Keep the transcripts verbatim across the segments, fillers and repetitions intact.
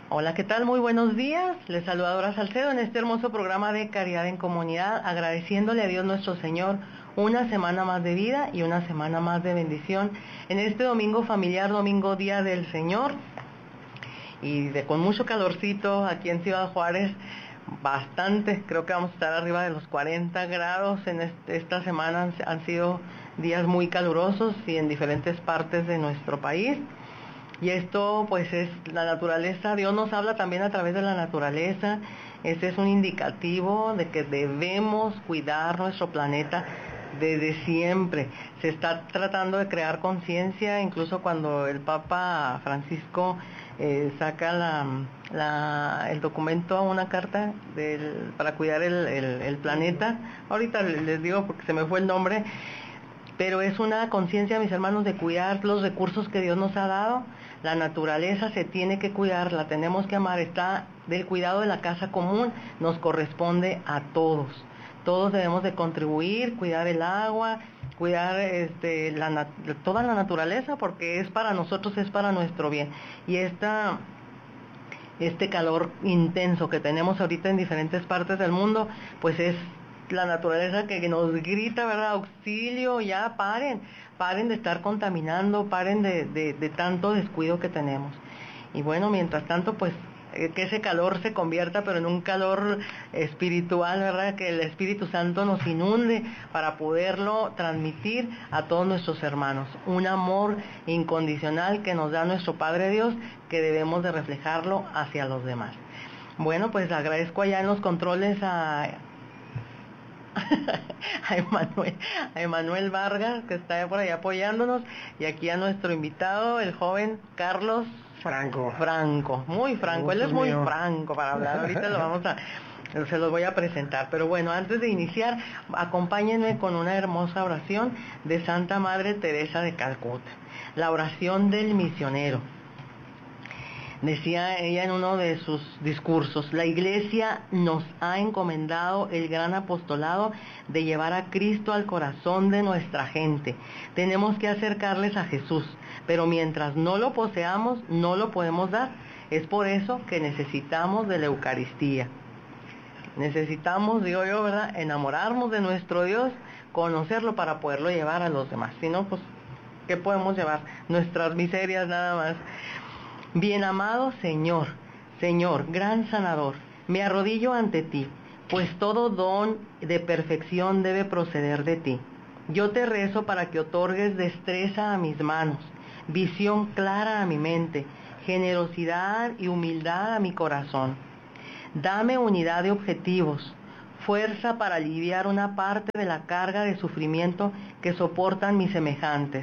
Hola, ¿qué tal? Muy buenos días. Les saluda Dora Salcedo en este hermoso programa de Caridad en Comunidad, agradeciéndole a Dios nuestro Señor una semana más de vida y una semana más de bendición en este domingo familiar, domingo Día del Señor, y de con mucho calorcito aquí en Ciudad Juárez, bastante, creo que vamos a estar arriba de los cuarenta grados en este, esta semana. Han, han sido días muy calurosos y en diferentes partes de nuestro país. Y esto pues es la naturaleza. Dios nos habla también a través de la naturaleza. Este es un indicativo de que debemos cuidar nuestro planeta desde siempre. Se está tratando de crear conciencia, incluso cuando el Papa Francisco eh, saca la, la, el documento, una carta del, para cuidar el, el, el planeta. Ahorita les digo porque se me fue el nombre. Pero es una conciencia, mis hermanos, de cuidar los recursos que Dios nos ha dado. La naturaleza se tiene que cuidar, la tenemos que amar. Está del cuidado de la casa común, nos corresponde a todos. Todos debemos de contribuir, cuidar el agua, cuidar este, la, toda la naturaleza, porque es para nosotros, es para nuestro bien. Y esta... este calor intenso que tenemos ahorita en diferentes partes del mundo, pues es la naturaleza que nos grita, ¿verdad? Auxilio, ya paren, paren de estar contaminando, paren de, de, de tanto descuido que tenemos. Y bueno, mientras tanto, pues eh, que ese calor se convierta, pero en un calor espiritual, ¿verdad? Que el Espíritu Santo nos inunde para poderlo transmitir a todos nuestros hermanos. Un amor incondicional que nos da nuestro Padre Dios, que debemos de reflejarlo hacia los demás. Bueno, pues agradezco allá en los controles a... a Emanuel, a Emanuel Vargas, que está por ahí apoyándonos, y aquí a nuestro invitado, el joven Carlos Franco. Franco, muy franco, él es muy mío. franco para hablar. Ahorita lo vamos a, se los voy a presentar. Pero bueno, antes de iniciar, acompáñenme con una hermosa oración de Santa Madre Teresa de Calcuta, la oración del misionero. Decía ella en uno de sus discursos: la Iglesia nos ha encomendado el gran apostolado de llevar a Cristo al corazón de nuestra gente. Tenemos que acercarles a Jesús, pero mientras no lo poseamos, no lo podemos dar. Es por eso que necesitamos de la Eucaristía. Necesitamos, digo yo, ¿verdad?, enamorarnos de nuestro Dios, conocerlo para poderlo llevar a los demás. Si no, pues, ¿qué podemos llevar? Nuestras miserias nada más. Bien amado Señor, Señor, gran sanador, me arrodillo ante ti, pues todo don de perfección debe proceder de ti. Yo te rezo para que otorgues destreza a mis manos, visión clara a mi mente, generosidad y humildad a mi corazón. Dame unidad de objetivos, fuerza para aliviar una parte de la carga de sufrimiento que soportan mis semejantes,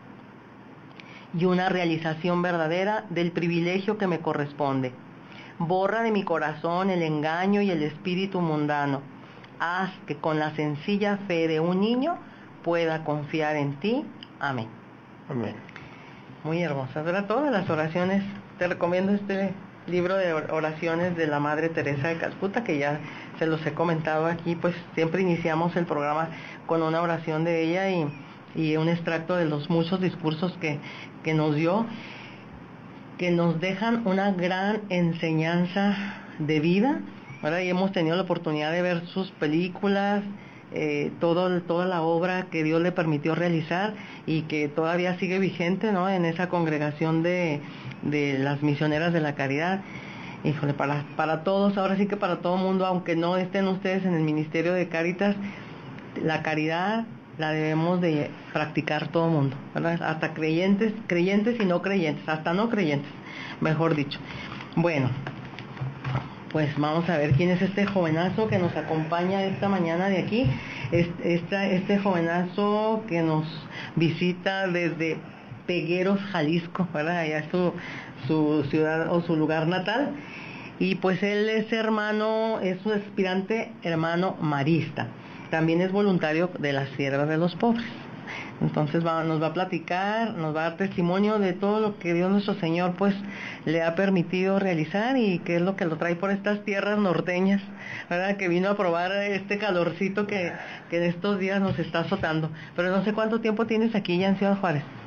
y una realización verdadera del privilegio que me corresponde. Borra de mi corazón el engaño y el espíritu mundano. Haz que con la sencilla fe de un niño pueda confiar en ti. Amén. Amén. Muy hermosas, ¿verdad? Todas las oraciones. Te recomiendo este libro de oraciones de la Madre Teresa de Calcuta, que ya se los he comentado aquí. Pues siempre iniciamos el programa con una oración de ella y y un extracto de los muchos discursos que, que nos dio, que nos dejan una gran enseñanza de vida, ¿verdad? Y hemos tenido la oportunidad de ver sus películas, eh, todo, toda la obra que Dios le permitió realizar y que todavía sigue vigente, ¿no?, en esa congregación de, de las misioneras de la caridad. Híjole, para, para todos, ahora sí que para todo mundo, aunque no estén ustedes en el ministerio de Cáritas, la caridad la debemos de practicar todo el mundo, ¿verdad? Hasta creyentes, creyentes y no creyentes, hasta no creyentes, mejor dicho. Bueno, pues vamos a ver quién es este jovenazo que nos acompaña esta mañana de aquí. Este, este, este jovenazo que nos visita desde Pegueros, Jalisco, ¿verdad? Allá es su, su ciudad o su lugar natal. Y pues él es hermano, es un aspirante hermano marista. También es voluntario de las Siervas de los Pobres. Entonces va, nos va a platicar, nos va a dar testimonio de todo lo que Dios nuestro Señor pues le ha permitido realizar y qué es lo que lo trae por estas tierras norteñas, ¿verdad? Que vino a probar este calorcito que, que en estos días nos está azotando. Pero no sé cuánto tiempo tienes aquí ya en Ciudad Juárez.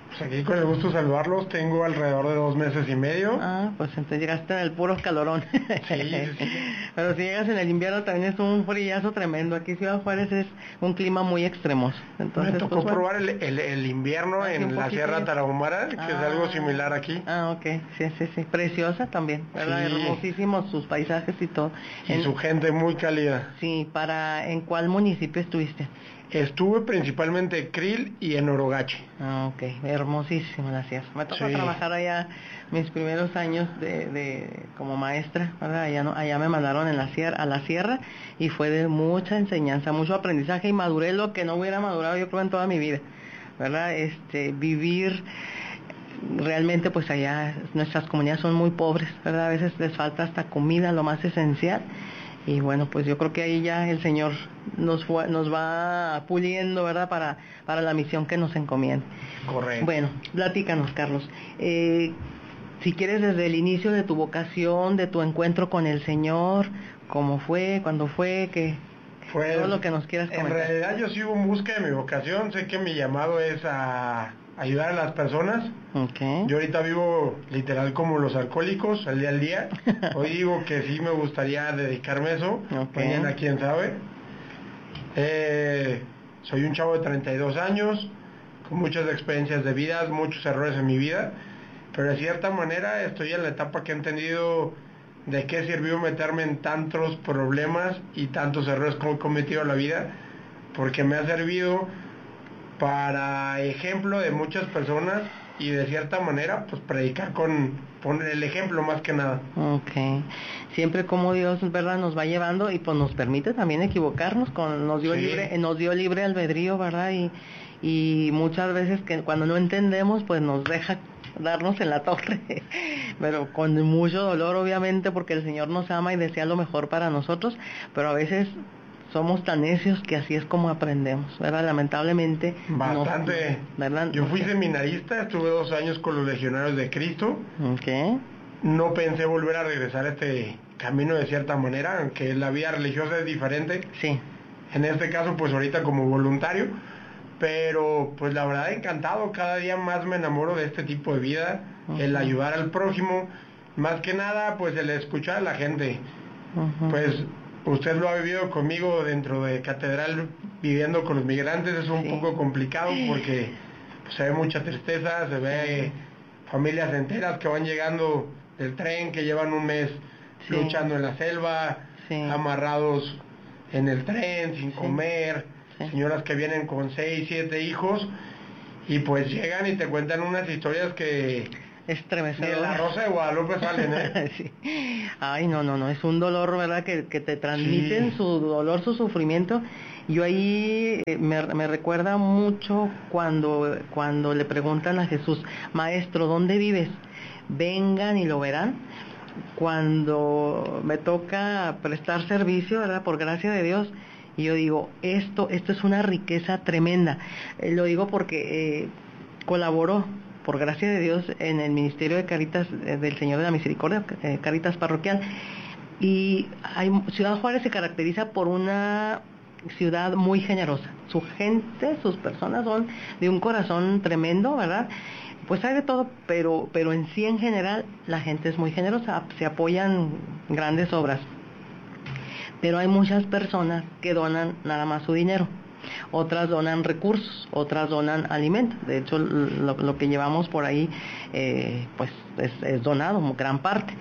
Pues aquí con el gusto de saludarlos, tengo alrededor de dos meses y medio. Ah, pues entonces llegaste en el puro calorón. Sí, sí, sí. Pero si llegas en el invierno también es un frillazo tremendo. Aquí Ciudad Juárez es un clima muy extremoso. Entonces, Me tocó pues, bueno. probar el, el, el invierno Ah, sí, en un la poquito. Sierra Tarahumara, que Ah, es algo similar aquí. Ah, ok, sí, sí, sí. Preciosa también, ¿verdad? Sí. Hermosísimos sus paisajes y todo. Y En- su gente muy cálida. Sí, para, ¿en cuál municipio estuviste? Estuve principalmente en Krill y en Orogache. Ah, ok, hermosísimo la sierra. Me tocó Sí. trabajar allá mis primeros años de, de como maestra, ¿verdad? Allá, no, allá me mandaron en la sierra, a la sierra y fue de mucha enseñanza, mucho aprendizaje y maduré lo que no hubiera madurado yo creo en toda mi vida, ¿verdad? Este, vivir realmente pues allá nuestras comunidades son muy pobres, ¿verdad? A veces les falta hasta comida, lo más esencial. Y bueno, pues yo creo que ahí ya el Señor nos, fue, nos va puliendo, ¿verdad? Para, para la misión que nos encomienda. Correcto. Bueno, platícanos, Carlos. Eh, si quieres, desde el inicio de tu vocación, de tu encuentro con el Señor, ¿cómo fue? ¿Cuándo fue? ¿Qué? Pues, todo lo que nos quieras comentar. En realidad yo sigo en busca de mi vocación. Sé que mi llamado es a ayudar a las personas. Okay. Yo ahorita vivo literal como los alcohólicos, al día al día. Hoy digo que sí me gustaría dedicarme a eso. Okay. Mañana quién sabe. Eh, soy un chavo de treinta y dos años, con muchas experiencias de vida, muchos errores en mi vida, pero de cierta manera estoy en la etapa que he entendido de qué sirvió meterme en tantos problemas y tantos errores que he cometido en la vida, porque me ha servido para ejemplo de muchas personas y de cierta manera pues predicar con poner el ejemplo más que nada. Okay. Siempre como Dios, ¿verdad? Nos va llevando y pues nos permite también equivocarnos, con, nos dio Sí. libre, nos dio libre albedrío, ¿verdad? Y, y muchas veces que cuando no entendemos pues nos deja darnos en la torre, pero con mucho dolor obviamente porque el Señor nos ama y desea lo mejor para nosotros, pero a veces somos tan necios que así es como aprendemos, ¿verdad? Lamentablemente. Bastante. No, ¿verdad? Yo fui Okay. seminarista, estuve dos años con los Legionarios de Cristo. Okay. No pensé volver a regresar a este camino de cierta manera, aunque la vida religiosa es diferente. Sí. En este caso, pues ahorita como voluntario. Pero, pues la verdad, encantado. Cada día más me enamoro de este tipo de vida. Uh-huh. El ayudar al prójimo. Más que nada, pues el escuchar a la gente. Uh-huh. Pues usted lo ha vivido conmigo dentro de Catedral, viviendo con los migrantes. Es un sí. poco complicado porque pues, se ve mucha tristeza, se ve familias enteras que van llegando del tren, que llevan un mes sí. luchando en la selva, sí. amarrados en el tren, sin sí. comer, sí. señoras que vienen con seis, siete hijos, y pues llegan y te cuentan unas historias que estremecedor. De la Rosa de Guadalupe salen, ¿eh? Sí. Ay, no, no, no, es un dolor, ¿verdad? Que, que te transmiten sí. su dolor, su sufrimiento. Yo ahí eh, me, me recuerda mucho cuando, cuando le preguntan a Jesús, Maestro, ¿dónde vives? Vengan y lo verán. Cuando me toca prestar servicio, ¿verdad? Por gracia de Dios, y yo digo, esto, esto es una riqueza tremenda. Eh, lo digo porque eh, colaboró, por gracia de Dios, en el Ministerio de Caritas eh, del Señor de la Misericordia, eh, Caritas Parroquial, y hay, Ciudad Juárez se caracteriza por una ciudad muy generosa. Su gente, sus personas son de un corazón tremendo, ¿verdad? Pues hay de todo, pero, pero en sí en general la gente es muy generosa, se apoyan grandes obras. Pero hay muchas personas que donan nada más su dinero. Otras donan recursos, otras donan alimentos. De hecho, lo, lo que llevamos por ahí, eh, pues es, es donado, gran parte.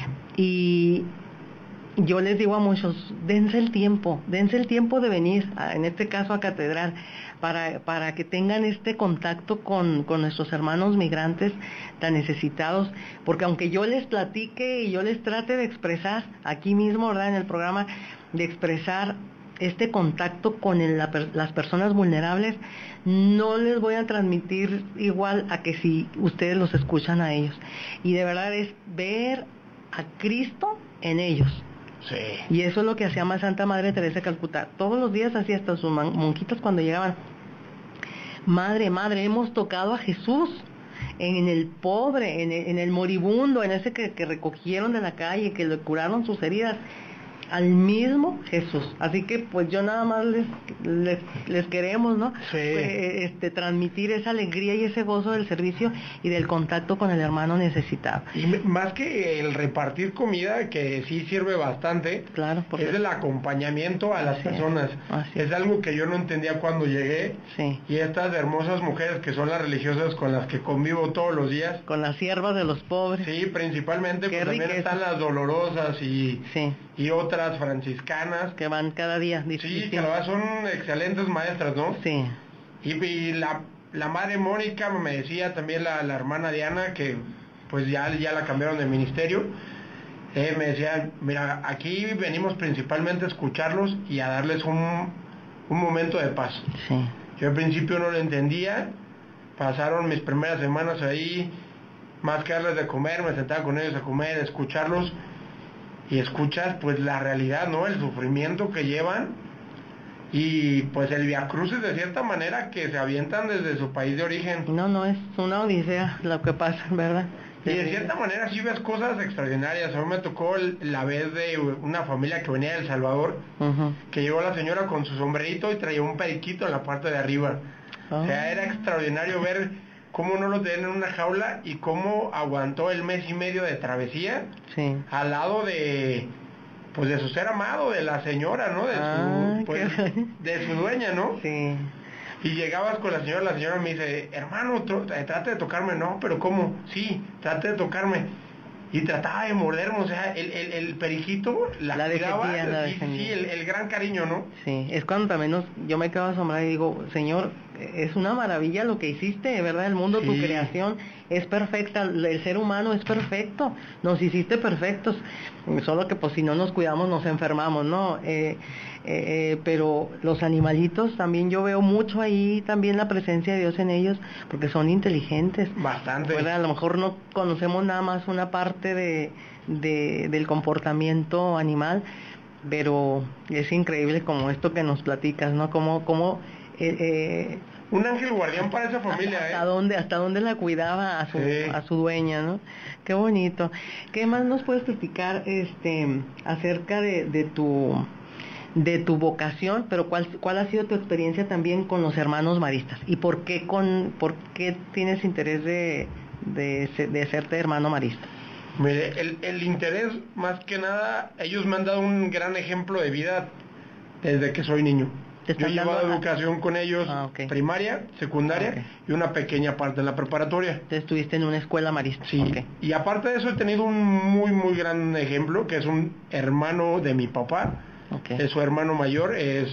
Y yo les digo a muchos, dense el tiempo, dense el tiempo de venir, a, en este caso a Catedral, para, para que tengan este contacto con, con nuestros hermanos migrantes tan necesitados, porque aunque yo les platique y yo les trate de expresar, aquí mismo, ¿verdad?, en el programa, de expresar este contacto con el, la, las personas vulnerables, no les voy a transmitir igual a que si ustedes los escuchan a ellos. Y de verdad es ver a Cristo en ellos. Sí. Y eso es lo que hacía más Santa Madre Teresa de Calcuta. Todos los días hacía hasta sus monjitas cuando llegaban. Madre, madre, hemos tocado a Jesús en el pobre, en el, en el moribundo, en ese que, que recogieron de la calle, que le curaron sus heridas. al mismo Jesús. Así que pues yo nada más les les, les queremos, ¿no? Sí. Eh, este transmitir esa alegría y ese gozo del servicio y del contacto con el hermano necesitado. Y me, más que el repartir comida, que sí sirve bastante, claro, porque es el acompañamiento a las así personas. Es, es algo que yo no entendía cuando llegué. Sí. Y estas hermosas mujeres que son las religiosas con las que convivo todos los días. Con las siervas de los pobres. Sí, principalmente, pues también están las dolorosas y, sí. y otras franciscanas. Que van cada día. Sí, que la verdad son excelentes maestras, ¿no? Sí. Y, y la, la madre Mónica me decía también la, la hermana Diana, que pues ya, ya la cambiaron de ministerio. Eh, me decía, mira, aquí venimos principalmente a escucharlos y a darles un, un momento de paz. Sí. Yo al principio no lo entendía, pasaron mis primeras semanas ahí, más que darles de comer, me sentaba con ellos a comer, a escucharlos, y escuchas pues la realidad, ¿no? El sufrimiento que llevan, y pues el viacrucis de cierta manera que se avientan desde su país de origen. No, no, es una odisea lo que pasa, ¿verdad? Y de cierta manera sí ves cosas extraordinarias. A mí me tocó la vez de una familia que venía de El Salvador, uh-huh. que llegó la señora con su sombrerito y traía un periquito en la parte de arriba. Oh. O sea, era extraordinario ver cómo no lo tenían en una jaula y cómo aguantó el mes y medio de travesía, sí. al lado de pues de su ser amado, de la señora, ¿no? De ah, su pues, de su dueña, ¿no? Sí. Y llegabas con la señora, la señora me dice, hermano, trate de tocarme. No, pero ¿cómo? Sí, trate de tocarme. Y trataba de morderme, o sea, el, el, el periquito la, la cuidaba, defendía, la sí, sí, el, el gran cariño, ¿no? Sí, es cuando también nos, yo me quedo asombrada y digo, Señor, es una maravilla lo que hiciste, ¿verdad? El mundo, sí. Tu creación es perfecta, el ser humano es perfecto, nos hiciste perfectos, solo que pues si no nos cuidamos nos enfermamos, ¿no? Eh, eh, pero los animalitos también yo veo mucho ahí también la presencia de Dios en ellos, porque son inteligentes. Bastante. ¿Verdad? A lo mejor no conocemos nada más una parte de, de del comportamiento animal, pero es increíble como esto que nos platicas, ¿no? Como, como eh, eh, un ángel guardián para esa familia, hasta, ¿eh? Hasta dónde, hasta dónde la cuidaba a su, sí. a su dueña, ¿no? Qué bonito. ¿Qué más nos puedes platicar, este, acerca de, de tu, de tu vocación, pero cuál, cuál ha sido tu experiencia también con los hermanos maristas y por qué con, por qué tienes interés de, de, de hacerte hermano marista? Mire, el, el interés, más que nada, ellos me han dado un gran ejemplo de vida desde que soy niño. Yo he llevado a... educación con ellos, ah, okay. primaria, secundaria, okay. y una pequeña parte en la preparatoria. Te estuviste en una escuela marista. Sí, okay. Y aparte de eso he tenido un muy, muy gran ejemplo, que es un hermano de mi papá, okay. es su hermano mayor, es...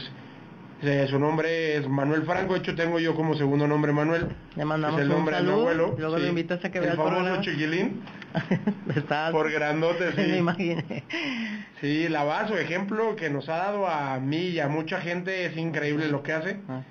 su nombre es Manuel Franco, de hecho tengo yo como segundo nombre Manuel. Le mandamos es el nombre un saludo, de mi abuelo. Luego sí. lo invitas a que vea el el famoso programa. Chiquilín. Está por grandote, sí. Me imaginé. Sí, la va, su ejemplo que nos ha dado a mí y a mucha gente es increíble lo que hace. Okay.